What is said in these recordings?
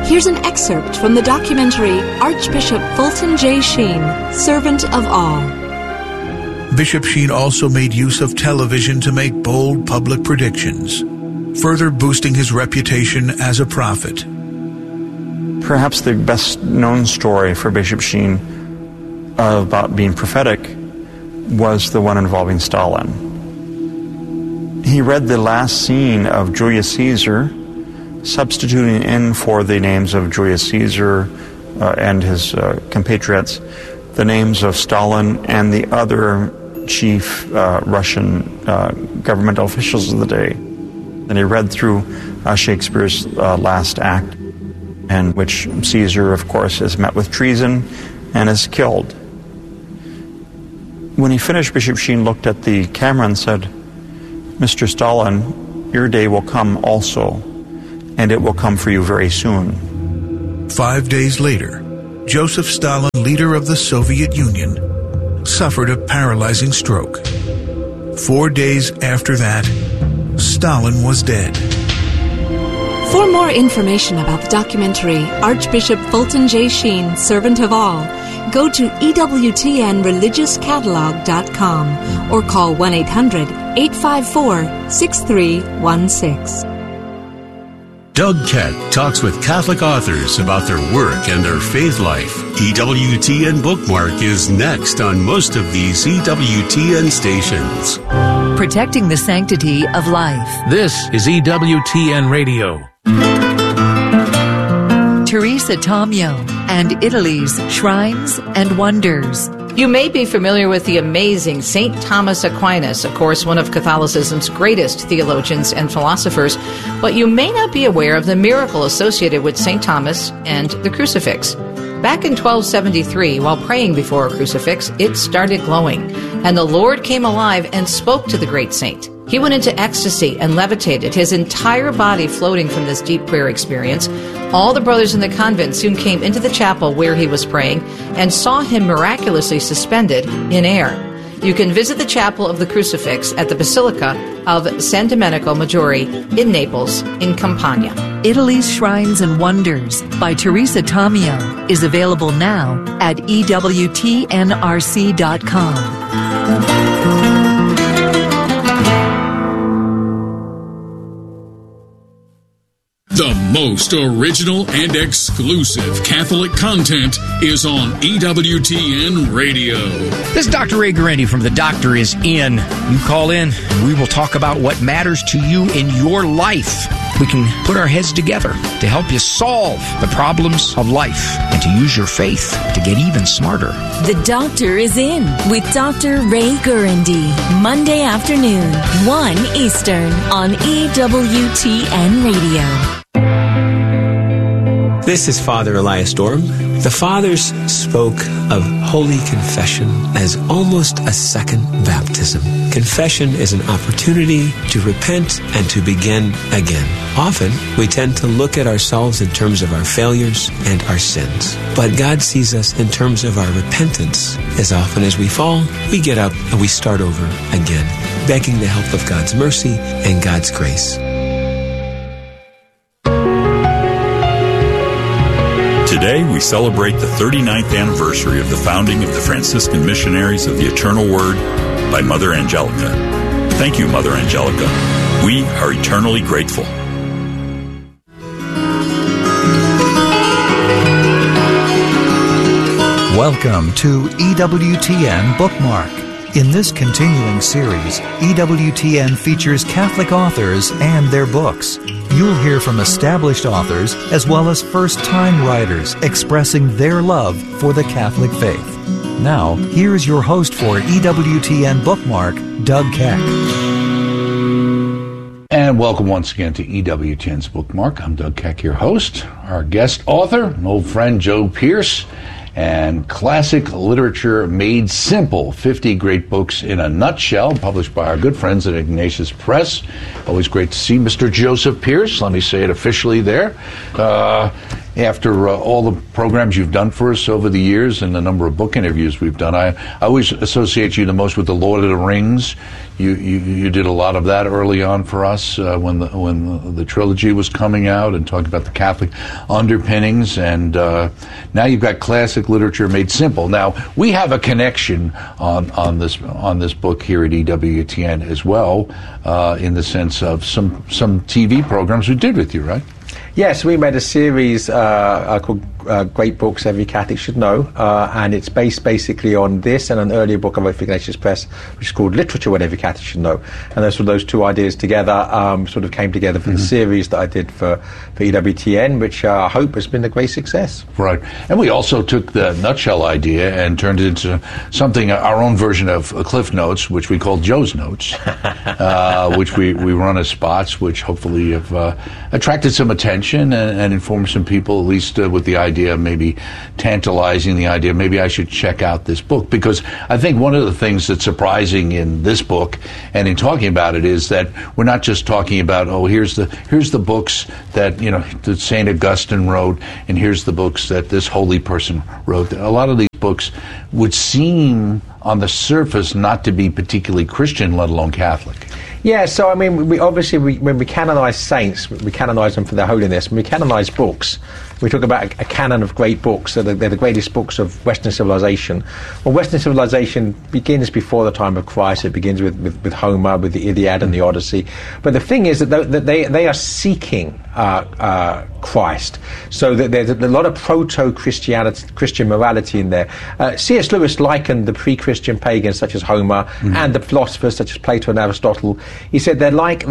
Here's an excerpt from the documentary Archbishop Fulton J. Sheen, Servant of All. Bishop Sheen also made use of television to make bold public predictions, further boosting his reputation as a prophet. Perhaps the best known story for Bishop Sheen about being prophetic was the one involving Stalin. He read the last scene of Julius Caesar, substituting in for the names of Julius Caesar and his compatriots the names of Stalin and the other chief Russian governmental officials of the day. And he read through Shakespeare's last act, in which Caesar, of course, is met with treason and is killed. When he finished, Bishop Sheen looked at the camera and said, "Mr. Stalin, your day will come also, and it will come for you very soon." 5 days later, Joseph Stalin, leader of the Soviet Union, suffered a paralyzing stroke. 4 days after that, Stalin was dead. For more information about the documentary Archbishop Fulton J. Sheen, Servant of All, go to EWTNReligiousCatalog.com or call 1-800-854-6316. Doug Keck talks with Catholic authors about their work and their faith life. EWTN Bookmark is next on most of these EWTN stations. Protecting the sanctity of life. This is EWTN Radio. Teresa Tomeo and Italy's Shrines and Wonders. You may be familiar with the amazing St. Thomas Aquinas, of course, one of Catholicism's greatest theologians and philosophers, but you may not be aware of the miracle associated with St. Thomas and the crucifix. Back in 1273, while praying before a crucifix, it started glowing, and the Lord came alive and spoke to the great saint. He went into ecstasy and levitated, his entire body floating from this deep prayer experience. All the brothers in the convent soon came into the chapel where he was praying and saw him miraculously suspended in air. You can visit the Chapel of the Crucifix at the Basilica of San Domenico Maggiore in Naples, in Campania. Italy's Shrines and Wonders by Teresa Tomeo is available now at EWTNRC.com. The most original and exclusive Catholic content is on EWTN Radio. This is Dr. Ray Guarendi from The Doctor Is In. You call in, and we will talk about what matters to you in your life. We can put our heads together to help you solve the problems of life and to use your faith to get even smarter. The Doctor Is In with Dr. Ray Guarendi. Monday afternoon, 1 Eastern on EWTN Radio. This is Father Elias Dorm. The Fathers spoke of Holy Confession as almost a second baptism. Confession is an opportunity to repent and to begin again. Often, we tend to look at ourselves in terms of our failures and our sins. But God sees us in terms of our repentance. As often as we fall, we get up and we start over again, begging the help of God's mercy and God's grace. Today, we celebrate the 39th anniversary of the founding of the Franciscan Missionaries of the Eternal Word by Mother Angelica. Thank you, Mother Angelica. We are eternally grateful. Welcome to EWTN Bookmark. In this continuing series, EWTN features Catholic authors and their books. You'll hear from established authors as well as first-time writers expressing their love for the Catholic faith. Now, here's your host for EWTN Bookmark, Doug Keck. And welcome once again to EWTN's Bookmark. I'm Doug Keck, your host. Our guest author, an old friend, Joe Pierce, and Classic Literature Made Simple, 50 Great Books in a Nutshell, published by our good friends at Ignatius Press. Always great to see Mr. Joseph Pierce. Let me say it officially there. after all the programs you've done for us over the years and the number of book interviews we've done, I always associate you the most with the Lord of the Rings. You did a lot of that early on for us when the trilogy was coming out and talking about the Catholic underpinnings, and now you've got classic literature made simple. Now we have a connection on this book here at EWTN as well, in the sense of some TV programs we did with you, right? Yes, we made a series called Great Books Every Catholic Should Know, and it's based basically on this and an earlier book of Both Ignatius Press, which is called Literature What Every Catholic Should Know. And those two ideas together sort of came together for the series that I did for EWTN, which I hope has been a great success. Right. And we also took the nutshell idea and turned it into something, our own version of Cliff Notes, which we call Joe's Notes, which we run as spots, which hopefully have attracted some attention and informed some people, at least with the idea, maybe tantalizing the idea, maybe I should check out this book. Because I think one of the things that's surprising in this book and in talking about it is that we're not just talking about, here's the books that, that St. Augustine wrote, and here's the books that this holy person wrote. A lot of these books would seem on the surface not to be particularly Christian, let alone Catholic. Yeah, so I mean, when we canonize saints, we canonize them for their holiness. When we canonize books, we talk about a canon of great books. So they're the greatest books of Western civilization. Well, Western civilization begins before the time of Christ. It begins with Homer, with the Iliad and the Odyssey. But the thing is that they are seeking Christ. So that there's a lot of Christian morality in there. C.S. Lewis likened the pre-Christian pagans such as Homer and the philosophers such as Plato and Aristotle. He said they're like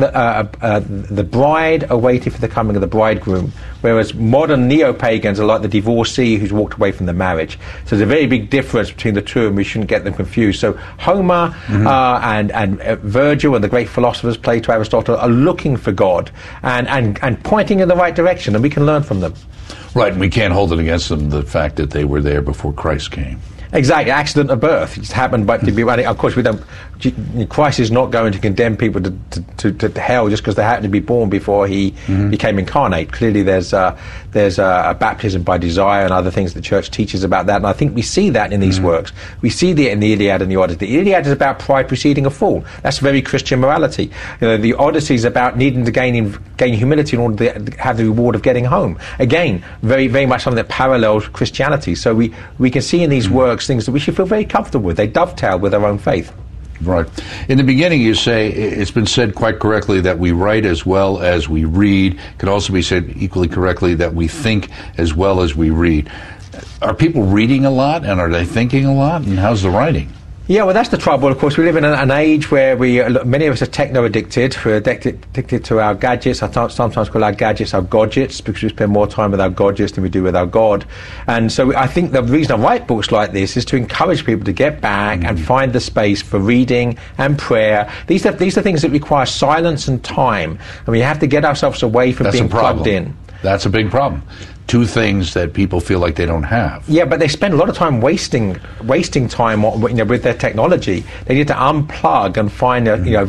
the bride awaiting for the coming of the bridegroom, whereas modern neo-pagans are like the divorcee who's walked away from the marriage. So there's a very big difference between the two, and we shouldn't get them confused. So Homer and Virgil and the great philosophers, Plato, Aristotle, are looking for God and pointing in the right direction, and we can learn from them. Right, and we can't hold it against them, the fact that they were there before Christ came. Exactly, accident of birth. It's happened, but to be running. Of course, we don't. Christ is not going to condemn people to hell just because they happen to be born before he became incarnate. Clearly, there's a baptism by desire and other things the Church teaches about that, and I think we see that in these works. We see that in the Iliad and the Odyssey. The Iliad is about pride preceding a fall. That's very Christian morality. The Odyssey is about needing to gain humility in order to have the reward of getting home. Again, very very much something that parallels Christianity. So we can see in these works things that we should feel very comfortable with. They dovetail with our own faith. Right. In the beginning, you say, it's been said quite correctly that we write as well as we read. It could also be said equally correctly that we think as well as we read. Are people reading a lot, and are they thinking a lot, and how's the writing? Yeah, well, that's the trouble. Of course, we live in an age where many of us are techno-addicted. We're addicted to our gadgets. I sometimes call our gadgets our godgets, because we spend more time with our godgets than we do with our God. And so I think the reason I write books like this is to encourage people to get back and find the space for reading and prayer. These are things that require silence and time, and we have to get ourselves away from being plugged in. That's a big problem. Two things that people feel like they don't have. Yeah, but they spend a lot of time wasting time with their technology. They need to unplug and find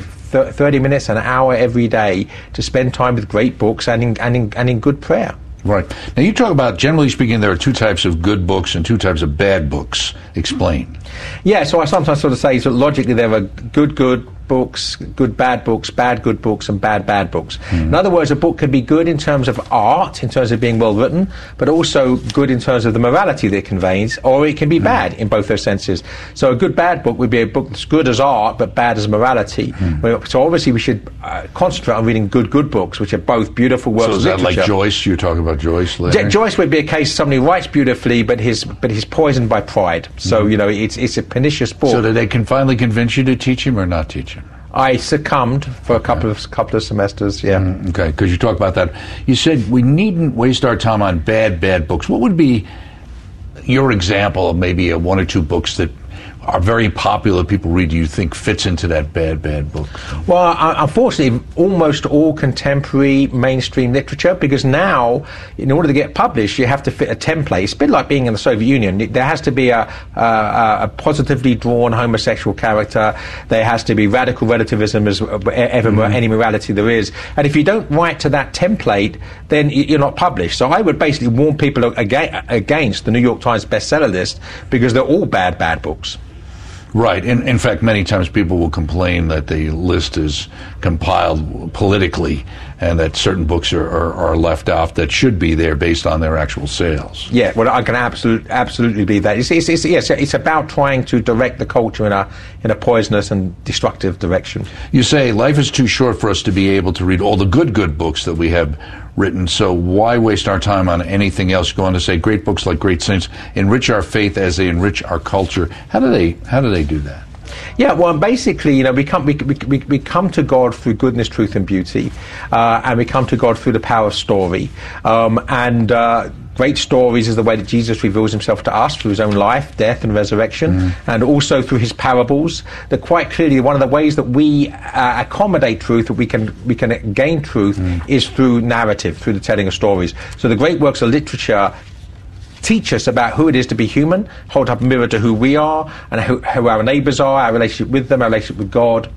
30 minutes, an hour every day to spend time with great books and in good prayer. Right. Now you talk about, generally speaking, there are two types of good books and two types of bad books. Explain. Yeah, so I sometimes sort of say that logically there are good books, good bad books, bad good books, and bad books. In other words, a book can be good in terms of art, in terms of being well written, but also good in terms of the morality that it conveys, or it can be bad in both those senses. So a good bad book would be a book that's good as art, but bad as morality. So obviously we should concentrate on reading good books, which are both beautiful works of literature. So is that like Joyce? You're talking about Joyce, Larry? Joyce would be a case of somebody who writes beautifully, but he's poisoned by pride. So, it's a pernicious book. So they can finally convince you to teach him or not teach him? I succumbed for a couple of semesters, yeah. Okay, because you talk about that. You said we needn't waste our time on bad books. What would be your example of maybe one or two books that are very popular, people read, do you think fits into that bad book? Well, unfortunately, almost all contemporary mainstream literature, because now, in order to get published, you have to fit a template. It's a bit like being in the Soviet Union. There has to be a positively drawn homosexual character. There has to be radical relativism as any morality there is. And if you don't write to that template, then you're not published. So I would basically warn people against the New York Times bestseller list, because they're all bad books. Right. In fact, many times people will complain that the list is compiled politically and that certain books are left off that should be there based on their actual sales. Yeah, well, I can absolutely believe that. It's about trying to direct the culture in a poisonous and destructive direction. You say life is too short for us to be able to read all the good books that we have written, so why waste our time on anything else? Go on to say great books like great saints enrich our faith as they enrich our culture. How do they do that? Yeah, well, basically, we come to God through goodness, truth, and beauty, and we come to God through the power of story, great stories is the way that Jesus reveals himself to us through his own life, death, and resurrection, and also through his parables. That quite clearly one of the ways that we accommodate truth, that we can gain truth, is through narrative, through the telling of stories. So the great works of literature teach us about who it is to be human, hold up a mirror to who we are, and who our neighbours are, our relationship with them, our relationship with God.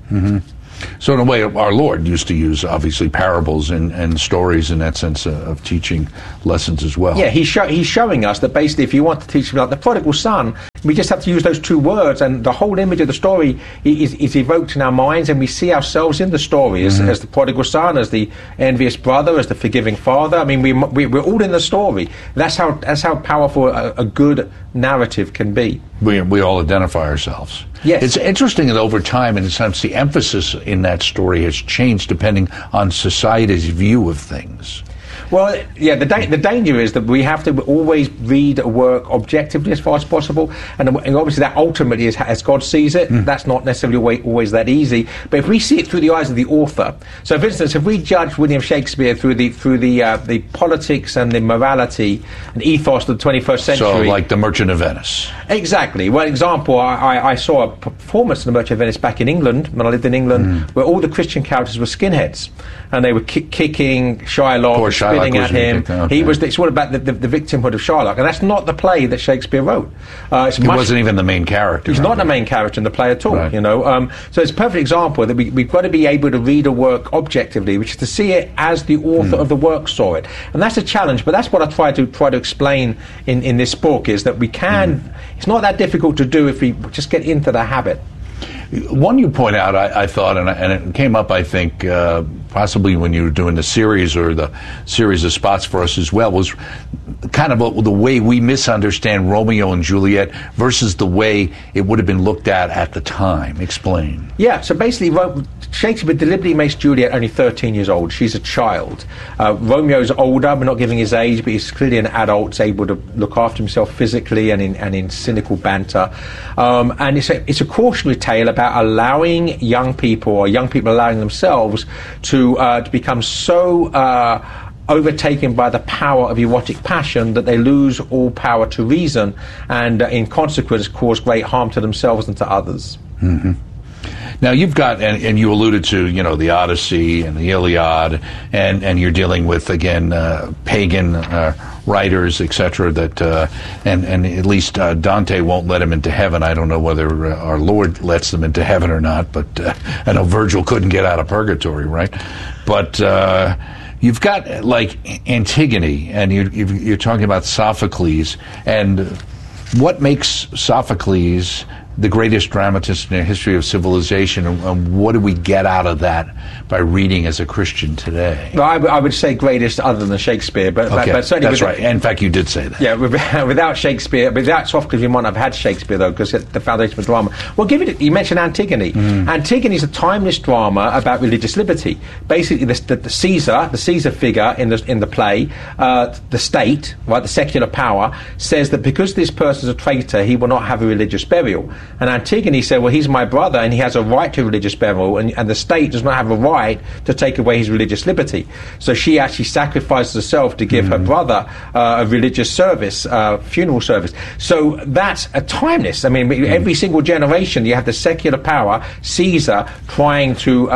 So in a way, our Lord used to use, obviously, parables and stories in that sense of teaching lessons as well. Yeah, he's showing us that basically if you want to teach like the prodigal son, we just have to use those two words, and the whole image of the story is evoked in our minds, and we see ourselves in the story as the prodigal son, as the envious brother, as the forgiving father. I mean, we're all in the story. That's how powerful a good narrative can be. We all identify ourselves. Yes. It's interesting that over time, in a sense, the emphasis in that story has changed depending on society's view of things. Well, yeah, the danger is that we have to always read a work objectively as far as possible, and obviously that ultimately is as God sees it. That's not necessarily always that easy. But if we see it through the eyes of the author, so for instance, if we judge William Shakespeare through the politics and the morality and ethos of the 21st century, so like The Merchant of Venice. Exactly. Well, example, I saw a performance in The Merchant of Venice back in England when I lived in England, where all the Christian characters were skinheads, and they were kicking Shylock, spitting at him. Okay. It's all about the victimhood of Shylock, and that's not the play that Shakespeare wrote. He wasn't even the main character. He's not the main character in the play at all. Right. So it's a perfect example that we've got to be able to read a work objectively, which is to see it as the author of the work saw it, and that's a challenge. But that's what I try to explain in this book, is that we can. It's not that difficult to do if we just get into the habit. One you point out, I thought, and it came up, I think, possibly when you were doing the series or the series of spots for us as well, was kind of the way we misunderstand Romeo and Juliet versus the way it would have been looked at the time. Explain. Yeah, so basically Shakespeare deliberately makes Juliet only 13 years old. She's a child. Romeo's older, but not giving his age, but he's clearly an adult, able to look after himself physically and in cynical banter. And it's a cautionary tale about allowing young people, or young people allowing themselves to become so overtaken by the power of erotic passion that they lose all power to reason, and in consequence cause great harm to themselves and to others. Now you've got, and you alluded to, the Odyssey and the Iliad, and you're dealing with, again, pagan writers, etc. That and at least Dante won't let him into heaven. I don't know whether our Lord lets them into heaven or not, but I know Virgil couldn't get out of purgatory, right? But you've got like Antigone, and you're talking about Sophocles, and what makes Sophocles the greatest dramatist in the history of civilization, and what do we get out of that by reading as a Christian today? Well, I would say greatest other than Shakespeare, but certainly that's right. In fact, you did say that. Yeah, without Shakespeare, without Sophocles, you might not have had Shakespeare though, because it's the foundation of drama. Well, you mentioned Antigone. Antigone is a timeless drama about religious liberty. Basically, the Caesar figure in the play, the state, right, the secular power, says that because this person is a traitor, he will not have a religious burial. And Antigone said, well, he's my brother and he has a right to religious burial, and the state does not have a right to take away his religious liberty. So she actually sacrifices herself to give her brother a religious service, funeral service. So that's timeless. I mean, every single generation you have the secular power, Caesar, trying to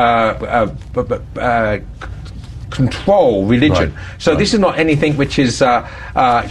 control religion. Right. So this is not anything which is odd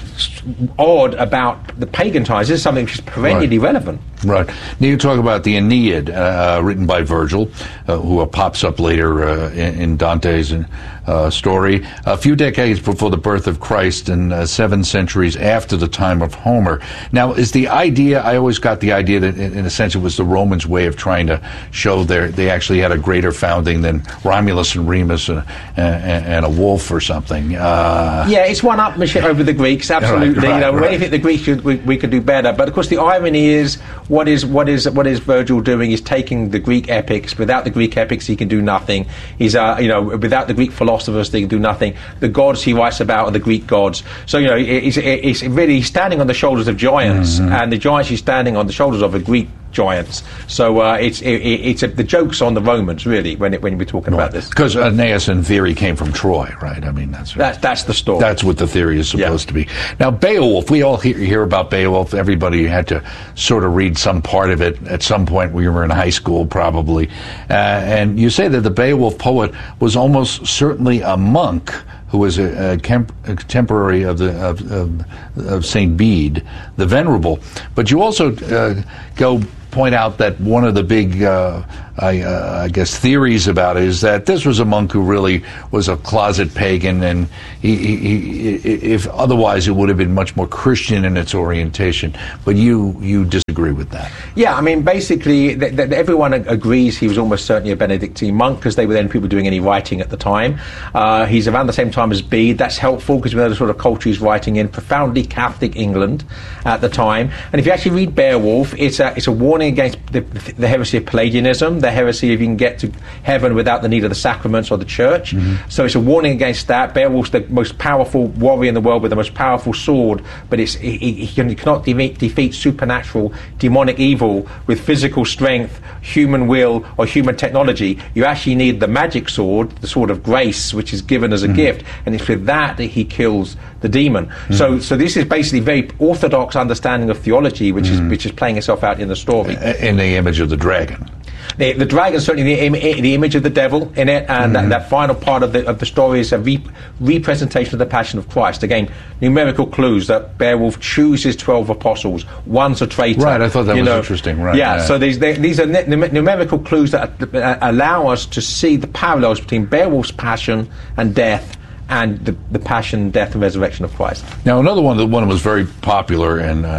about the pagan times. This is something which is perennially relevant. Right. Now you talk about the Aeneid, written by Virgil, who pops up later in Dante's story, a few decades before the birth of Christ and 7 centuries after the time of Homer. Now, is the idea, I always got the idea that in a sense it was the Romans' way of trying to show they actually had a greater founding than Romulus and Remus and a wolf or something. Yeah, it's one-upmanship over the Greeks, absolutely. Right, When you think the Greeks we could do better, but of course the irony is what is Virgil doing? He's taking the Greek epics. Without the Greek epics, he can do nothing. He's without the Greek philosophers, they can do nothing. The gods he writes about are the Greek gods. So it's really he's standing on the shoulders of giants, and the giants he's standing on the shoulders of are Greek giants. So it's the joke's on the Romans, really, when we're talking about this. Because Aeneas in theory came from Troy, right? I mean, that's the story. That's what the theory is supposed to be. Now, Beowulf, we all hear about Beowulf. Everybody had to sort of read some part of it at some point. We were in high school, probably. And you say that the Beowulf poet was almost certainly a monk who was a contemporary of Saint Bede, the Venerable. But you also point out that one of the big, I guess, theories about it is that this was a monk who really was a closet pagan, and he if otherwise it would have been much more Christian in its orientation. But you disagree with that? Yeah, I mean, basically, everyone agrees he was almost certainly a Benedictine monk, because they were then people doing any writing at the time. He's around the same time as Bede. That's helpful because we know the sort of culture he's writing in, profoundly Catholic England at the time. And if you actually read Beowulf, it's a warning against the heresy of Pelagianism, the heresy of you can get to heaven without the need of the sacraments or the church. So it's a warning against that. Beowulf's the most powerful warrior in the world with the most powerful sword, but he cannot defeat supernatural demonic evil with physical strength, human will, or human technology. You actually need the magic sword, the sword of grace, which is given as a gift, and it's with that he kills the demon. So this is basically very orthodox understanding of theology, which is playing itself out in the story. In the image of the dragon. The dragon is certainly the image of the devil in it, and that final part of the story is a representation of the Passion of Christ. Again, numerical clues that Beowulf chooses 12 apostles. One's a traitor. Right, I thought that was interesting. Right. Yeah, so these are numerical clues that allow us to see the parallels between Beowulf's passion and death and the passion, death, and resurrection of Christ. Now, another one that was very popular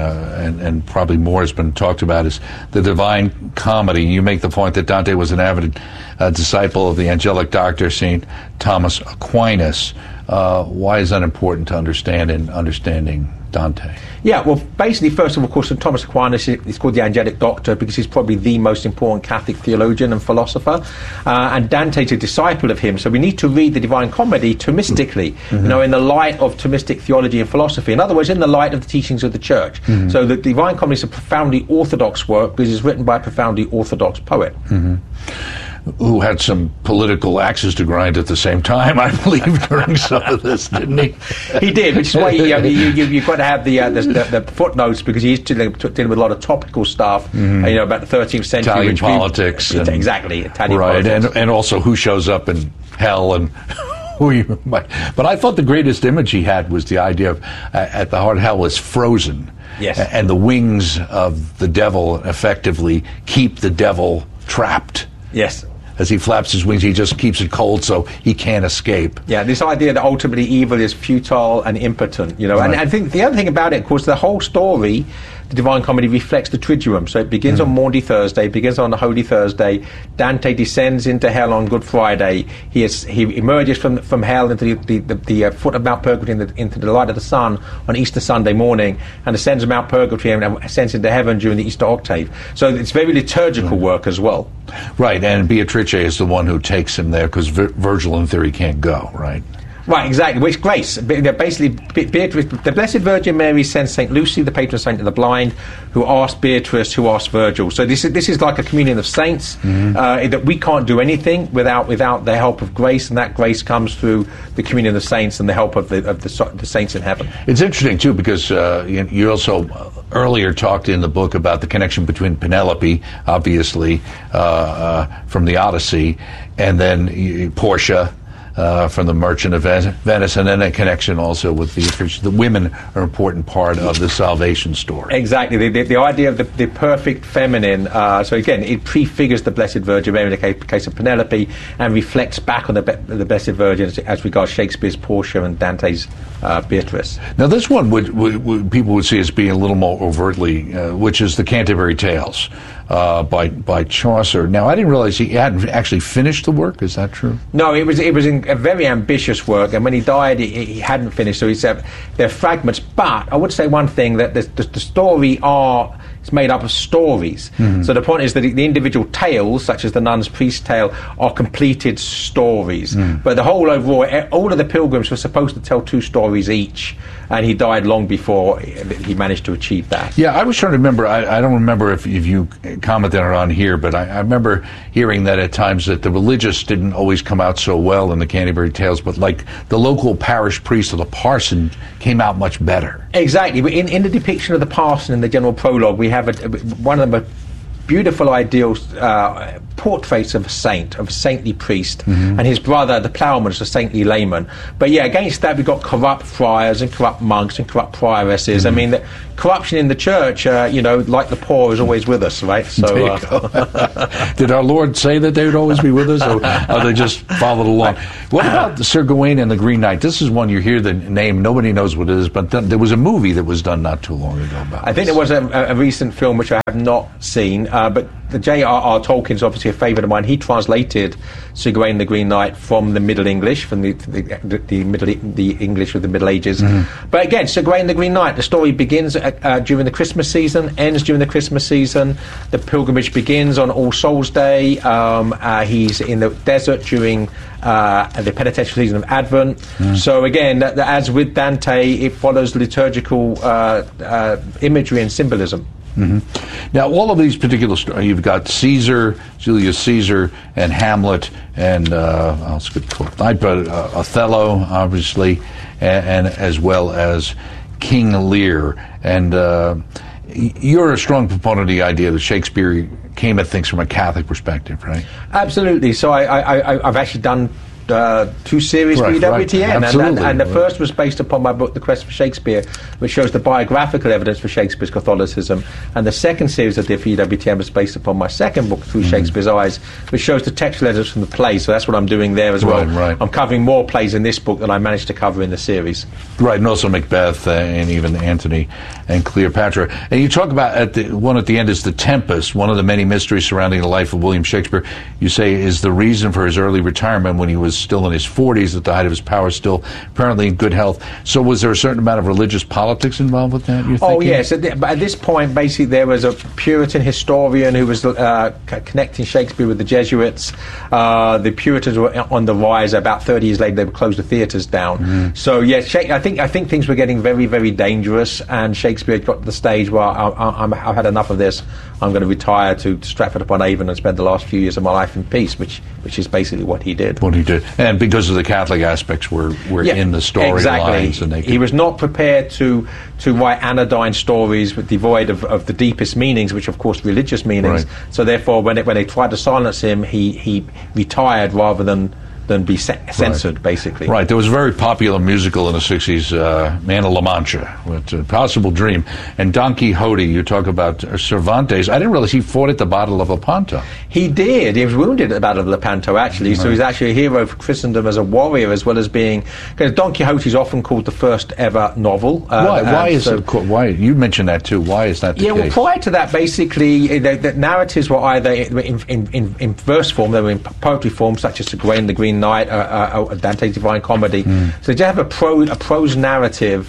and probably more has been talked about is the Divine Comedy. You make the point that Dante was an avid disciple of the angelic doctor, St. Thomas Aquinas. Why is that important to understand in understanding Dante? Yeah, well, basically, first of all, of course, St. Thomas Aquinas is called the angelic doctor because he's probably the most important Catholic theologian and philosopher, and Dante's a disciple of him, so we need to read the Divine Comedy Thomistically, in the light of Thomistic theology and philosophy. In other words, in the light of the teachings of the Church. So the Divine Comedy is a profoundly orthodox work because it's written by a profoundly orthodox poet. Who had some political axes to grind at the same time, I believe, during some of this, didn't he? He did, which is why you've got to have the footnotes, because he's dealing with a lot of topical stuff, about the 13th century. Italian politics. Italian right, politics. And also who shows up in hell and who you might. But I thought the greatest image he had was the idea of at the heart of hell is frozen. Yes. And the wings of the devil effectively keep the devil trapped. Yes. As he flaps his wings, he just keeps it cold so he can't escape. Yeah, this idea that ultimately evil is futile and impotent, Right. And I think the other thing about it, of course, the whole story, the Divine Comedy, reflects the Triduum. So it begins on Maundy Thursday, begins on the Holy Thursday. Dante descends into hell on Good Friday. He emerges from hell into the foot of Mount Purgatory into the light of the sun on Easter Sunday morning, and ascends to Mount Purgatory and ascends into heaven during the Easter octave. So it's very liturgical work as well. Right, and Beatrice is the one who takes him there because Virgil, in theory, can't go, right? Right, exactly. Which grace? Basically, Beatrice, the Blessed Virgin Mary sends St. Lucy, the patron saint of the blind, who asked Beatrice, who asked Virgil. So this is like a communion of saints, that we can't do anything without the help of grace, and that grace comes through the communion of saints and the help of the saints in heaven. It's interesting, too, because you also earlier talked in the book about the connection between Penelope, obviously, from the Odyssey, and then Portia, from the Merchant of Venice, and then a connection also with the women are an important part of the salvation story. Exactly, the idea of the perfect feminine. So again, it prefigures the Blessed Virgin Mary in the case of Penelope, and reflects back on the Blessed Virgin as regards Shakespeare's Portia and Dante's Beatrice. Now, this one would people would see as being a little more overtly, which is the Canterbury Tales. By Chaucer. Now, I didn't realize he hadn't actually finished the work. Is that true? No, it was a very ambitious work, and when he died, he hadn't finished. So he said they're fragments. But I would say one thing, that the story is made up of stories. So the point is that the individual tales, such as the Nun's Priest Tale, are completed stories. But the whole overall, all of the pilgrims were supposed to tell 2 stories each, and he died long before he managed to achieve that. Yeah, I was trying to remember. I don't remember if you commented on here, but I remember hearing that at times that the religious didn't always come out so well in the Canterbury Tales, but like the local parish priest or the parson came out much better. Exactly. In the depiction of the parson in the general prologue, we have one of the most beautiful ideal portraits of a saintly priest, and his brother, the ploughman, is a saintly layman. But yeah, against that we've got corrupt friars and corrupt monks and corrupt prioresses. I mean, the corruption in the church, like the poor, is always with us, right? So, did our Lord say that they would always be with us, or they just followed along? What about Sir Gawain and the Green Knight? This is one you hear the name, nobody knows what it is, but there was a movie that was done not too long ago about I think there was a recent film which I have not seen, but J.R.R. Tolkien's obviously a favourite of mine. He translated Sir Gawain and the Green Knight from the Middle English, from the English of the Middle Ages. But again, Sir Gawain and the Green Knight, the story begins during the Christmas season, ends during the Christmas season. The pilgrimage begins on All Souls Day. He's in the desert during the penitential season of Advent. So again, as with Dante, it follows liturgical imagery and symbolism. Now, all of these particular stories, you've got Caesar, Julius Caesar, and Hamlet, and Othello, obviously, and as well as King Lear. And you're a strong proponent of the idea that Shakespeare came at things from a Catholic perspective, right? Absolutely. So I've actually done 2 series for EWTN, and the first was based upon my book The Quest for Shakespeare, which shows the biographical evidence for Shakespeare's Catholicism, and the second series I did for EWTN was based upon my second book, Through Shakespeare's Eyes, which shows the textual evidence from the play. So that's what I'm doing there as well. Right. I'm covering more plays in this book than I managed to cover in the series. Right, and also Macbeth and even Antony and Cleopatra. And you talk about one at the end is The Tempest, one of the many mysteries surrounding the life of William Shakespeare. You say is the reason for his early retirement when he was still in his 40s, at the height of his power, still apparently in good health. So was there a certain amount of religious politics involved with that, you're thinking? Oh, yes. At this point, basically, there was a Puritan historian who was connecting Shakespeare with the Jesuits. The Puritans were on the rise. About 30 years later, they would close the theatres down. So, yes, I think things were getting very, very dangerous, and Shakespeare got to the stage where I've had enough of this. I'm going to retire to Stratford-upon-Avon and spend the last few years of my life in peace, which is basically what he did. And because of the Catholic aspects were in the storylines. Exactly. He was not prepared to write anodyne stories devoid of the deepest meanings, which of course religious meanings. Right. So therefore, when they tried to silence him, he retired rather than be censored, basically. Right. There was a very popular musical in the 60s, Man of La Mancha, with Impossible Dream. And Don Quixote, you talk about Cervantes. I didn't realize he fought at the Battle of Lepanto. He did. He was wounded at the Battle of Lepanto, actually. Right. So he's actually a hero for Christendom as a warrior, as well as being... Because Don Quixote is often called the first ever novel. Why is it called... Why? You mentioned that, too. Why is that the case? Well, prior to that, basically, the narratives were either in verse form, they were in poetry form, such as Gawain the Green Knight, Dante's Divine Comedy. So to have a prose narrative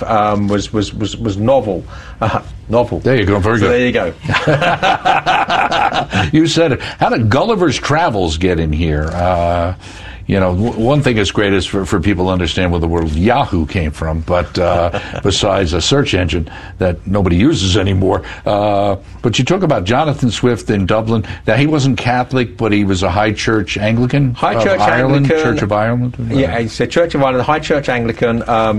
was novel. Novel. There you go. Very good. There you go. You said it. How did Gulliver's Travels get in here? one thing that's great is for people to understand where the word Yahoo came from, but besides a search engine that nobody uses anymore. But you talk about Jonathan Swift in Dublin. Now, he wasn't Catholic, but he was a High Church Anglican. High Church Anglican. Church of Ireland? Yeah, it's a Church of Ireland, High Church Anglican.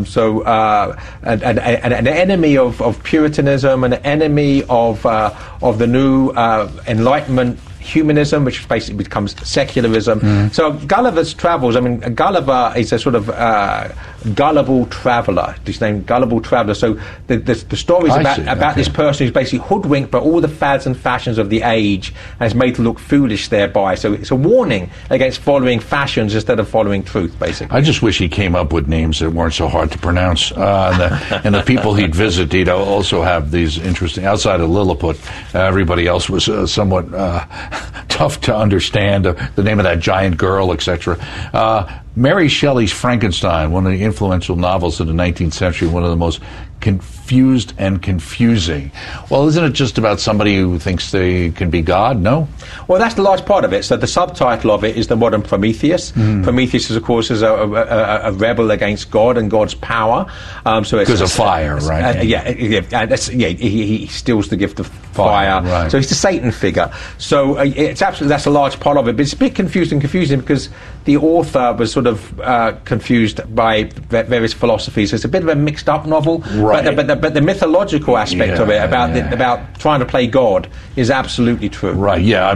An enemy of Puritanism, an enemy of the new Enlightenment humanism, which basically becomes secularism. So Gulliver's Travels, Gulliver is a sort of gullible traveller. His name, Gullible Traveller. So the story is about this person who's basically hoodwinked by all the fads and fashions of the age and is made to look foolish thereby. So it's a warning against following fashions instead of following truth, basically. I just wish he came up with names that weren't so hard to pronounce. And the people he'd visit, he'd also have these interesting, outside of Lilliput, everybody else was somewhat tough to understand, the name of that giant girl, etc. Mary Shelley's Frankenstein, one of the influential novels of the 19th century, one of the most confused and confusing. Well, isn't it just about somebody who thinks they can be God? No? Well, that's the large part of it. So the subtitle of it is The Modern Prometheus. Prometheus, of course, is a rebel against God and God's power. Because of fire, right? He steals the gift of fire. Right. So he's the Satan figure. So that's a large part of it. But it's a bit confusing because the author was sort of confused by various philosophies. It's a bit of a mixed up novel. Right. But the mythological aspect of it, about trying to play God, is absolutely true. Right, yeah.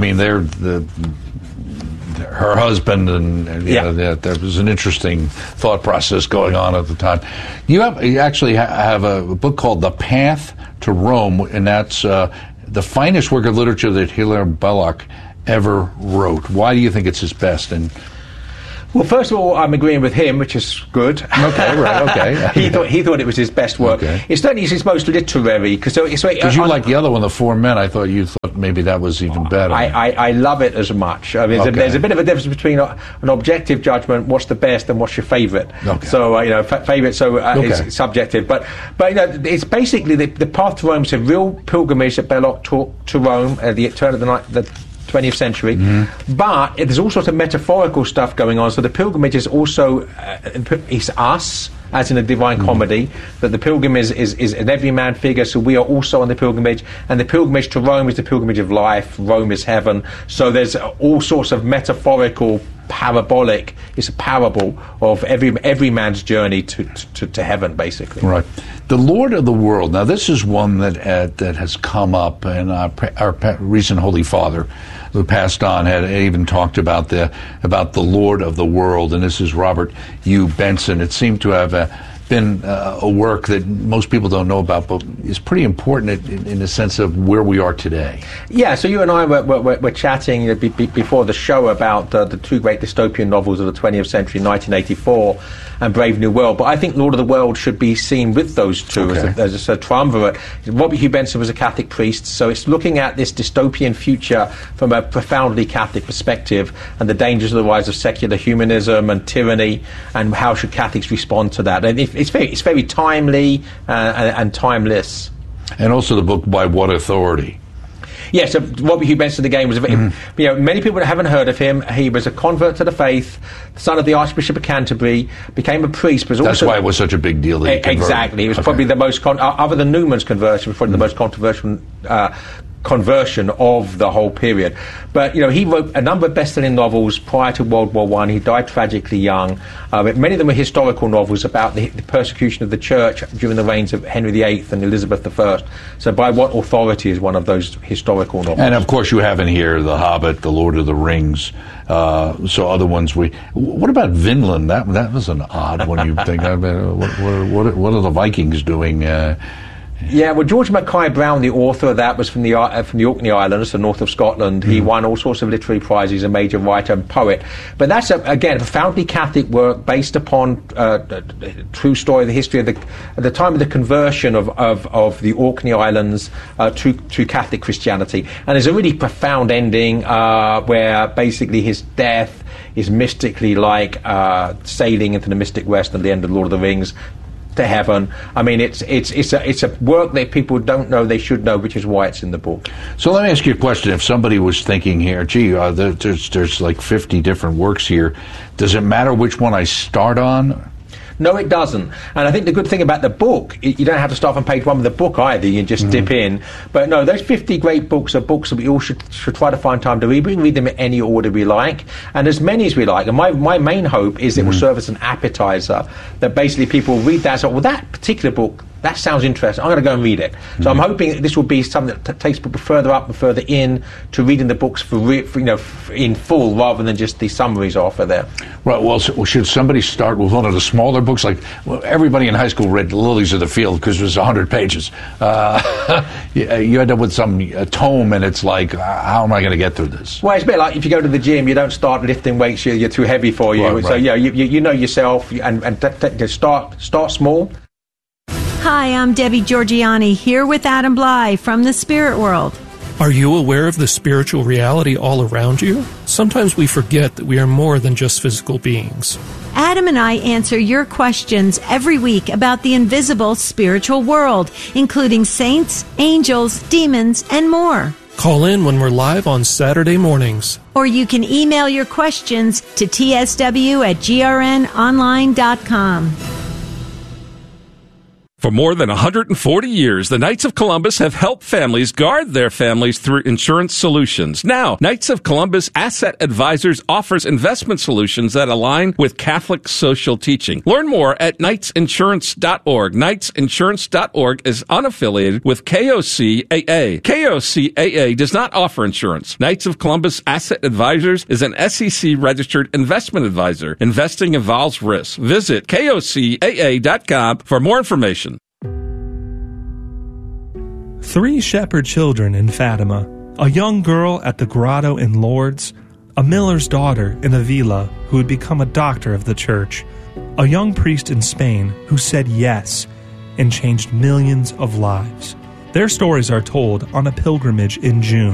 Her husband, there was an interesting thought process going on at the time. You actually have a book called The Path to Rome, and that's the finest work of literature that Hilaire Belloc ever wrote. Why do you think it's his best? Well, first of all, I'm agreeing with him, which is good. Okay, right, okay. he thought it was his best work. Okay. It's certainly his most literary. Because you like the other one, The Four Men. I thought you thought maybe that was even better. I love it as much. There's a bit of a difference between an objective judgment, what's the best, and what's your favourite. Okay. So, favourite, it's subjective. But it's basically the Path to Rome is a real pilgrimage that Belloc took to Rome at the turn of the 20th century, but there's all sorts of metaphorical stuff going on. So the pilgrimage is also it's us, as in a Divine Comedy, that the pilgrim is an everyman figure, so we are also on the pilgrimage, and the pilgrimage to Rome is the pilgrimage of life. Rome is heaven. So there's all sorts of metaphorical, parabolic. It's a parable of every man's journey to heaven, basically. Right. The Lord of the World. Now, this is one that has come up, and our recent Holy Father, who passed on, had even talked about the Lord of the World, and this is Robert U. Benson. It seemed to have been a work that most people don't know about, but is pretty important in the sense of where we are today. Yeah, so you and I were chatting before the show about the two great dystopian novels of the 20th century, 1984 and Brave New World, but I think Lord of the World should be seen with those two as a triumvirate. Robert Hugh Benson was a Catholic priest, so it's looking at this dystopian future from a profoundly Catholic perspective and the dangers of the rise of secular humanism and tyranny, and how should Catholics respond to that. And it's very timely and timeless. And also the book By What Authority? Yes, Robert Hugh Benson again was many people haven't heard of him. He was a convert to the faith, the son of the Archbishop of Canterbury, became a priest. But that's why it was such a big deal that he converted. Exactly. It was probably the most, other than Newman's conversion, probably the most controversial conversion of the whole period. But he wrote a number of best-selling novels prior to World War I. He died tragically young. Many of them were historical novels about the persecution of the church during the reigns of Henry VIII and Elizabeth I. So By What Authority is one of those historical novels. And of course you have in here The Hobbit, The Lord of the Rings, so other ones. What about Vinland? That was an odd one. You think, what are the Vikings doing? Yeah, well, George Mackay Brown, the author of that, was from the Orkney Islands, the north of Scotland. He won all sorts of literary prizes. He's a major writer and poet. But that's, again, a profoundly Catholic work based upon true story of the history of at the time of the conversion of the Orkney Islands to Catholic Christianity. And there's a really profound ending where basically his death is mystically like sailing into the mystic West at the end of Lord of the Rings. to heaven. I mean, it's a work that people don't know they should know, which is why it's in the book. So let me ask you a question. If somebody was thinking here, gee, there's like 50 different works here, does it matter which one I start on? No, it doesn't. And I think the good thing about the book, you don't have to start from page 1 with the book either. You just dip in. But no, those 50 great books are books that we all should try to find time to read. We can read them in any order we like, and as many as we like. And my main hope is it will serve as an appetizer, that basically people will read that and say, well, that particular book, that sounds interesting, I'm going to go and read it. So I'm hoping this will be something that takes people further up and further in to reading the books in full, rather than just the summaries offer there. Right. Well, should somebody start with one of the smaller books? Like, everybody in high school read Lilies of the Field because it was 100 pages. You end up with some tome, and it's like, how am I going to get through this? Well, it's a bit like if you go to the gym, you don't start lifting weights; you're too heavy for you. Right. So yeah, you know yourself, and start small. Hi, I'm Debbie Georgiani, here with Adam Bly from the Spirit World. Are you aware of the spiritual reality all around you? Sometimes we forget that we are more than just physical beings. Adam and I answer your questions every week about the invisible spiritual world, including saints, angels, demons, and more. Call in when we're live on Saturday mornings. Or you can email your questions to tsw@grnonline.com. For more than 140 years, the Knights of Columbus have helped families guard their families through insurance solutions. Now, Knights of Columbus Asset Advisors offers investment solutions that align with Catholic social teaching. Learn more at knightsinsurance.org. Knightsinsurance.org is unaffiliated with KOCAA. KOCAA does not offer insurance. Knights of Columbus Asset Advisors is an SEC-registered investment advisor. Investing involves risk. Visit KOCAA.com for more information. 3 shepherd children in Fatima, a young girl at the grotto in Lourdes, a miller's daughter in Avila who had become a doctor of the church, a young priest in Spain who said yes and changed millions of lives. Their stories are told on a pilgrimage in June.